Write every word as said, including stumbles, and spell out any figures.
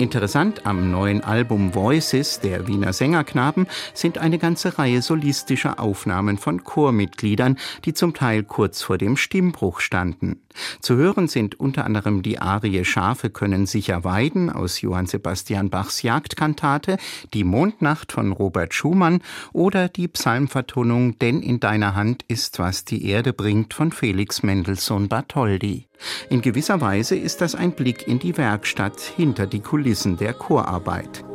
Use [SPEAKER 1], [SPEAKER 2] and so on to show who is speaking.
[SPEAKER 1] Interessant am neuen Album Voices der Wiener Sängerknaben sind eine ganze Reihe solistischer Aufnahmen von Chormitgliedern, die zum Teil kurz vor dem Stimmbruch standen. Zu hören sind unter anderem die Arie Schafe können sicher weiden aus Johann Sebastian Bachs Jagdkantate, die Mondnacht von Robert Schumann oder die Psalmvertonung Denn in deiner Hand ist, was die Erde bringt von Felix Mendelssohn Bartholdy. In gewisser Weise ist das ein Blick in die Werkstatt hinter die Kulissen der Chorarbeit.